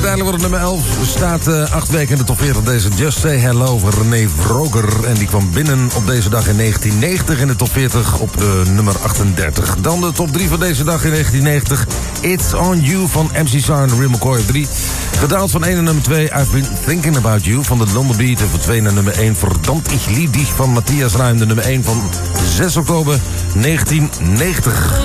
uiteindelijk wordt het nummer 11. Staat 8 weken in de top 40. Deze Just Say Hello van René Vroger. En die kwam binnen op deze dag in 1990 in de top 40 op nummer 38. Dan de top 3 van deze dag in 1990. It's On You van MC Sar en Real McCoy op 3. Gedaald van 1 naar nummer 2. I've Been Thinking About You van de London Beat. En van 2 naar nummer 1. Verdammt ich lieb dich van Matthias Ruim. De nummer 1 van 6 oktober 1990.